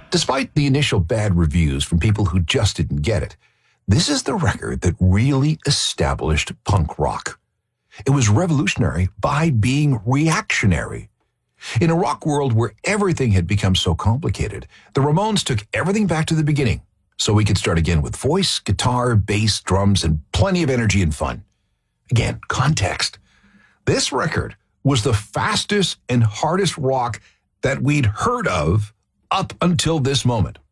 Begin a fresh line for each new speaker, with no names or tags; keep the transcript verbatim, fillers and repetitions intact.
Despite the initial bad reviews from people who just didn't get it, this is the record that really established punk rock. It was revolutionary by being reactionary. In a rock world where everything had become so complicated, the Ramones took everything back to the beginning so we could start again with voice, guitar, bass, drums, and plenty of energy and fun. Again, context. This record was the fastest and hardest rock that we'd heard of up until this moment.